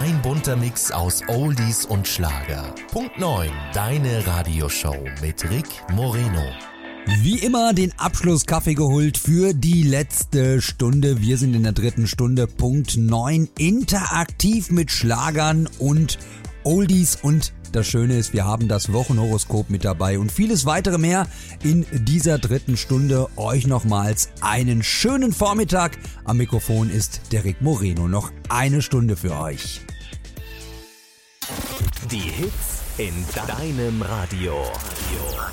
Ein bunter Mix aus Oldies und Schlager. Punkt 9, deine Radioshow mit Rick Moreno. Wie immer den Abschlusskaffee geholt für die letzte Stunde. Wir sind in der 3. Stunde, Punkt 9, interaktiv mit Schlagern und Oldies. Und das Schöne ist, wir haben das Wochenhoroskop mit dabei und vieles weitere mehr in dieser 3. Stunde. Euch nochmals einen schönen Vormittag. Am Mikrofon ist der Rick Moreno. Noch eine Stunde für euch. Die Hits in deinem Radio.